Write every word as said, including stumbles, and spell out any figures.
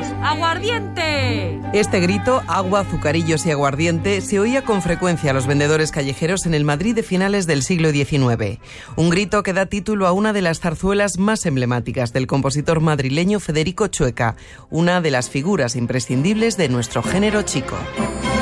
¡Aguardiente! Este grito, agua, azucarillos y aguardiente, se oía con frecuencia a los vendedores callejeros en el Madrid de finales del siglo diecinueve. Un grito que da título a una de las zarzuelas más emblemáticas del compositor madrileño Federico Chueca, una de las figuras imprescindibles de nuestro género chico.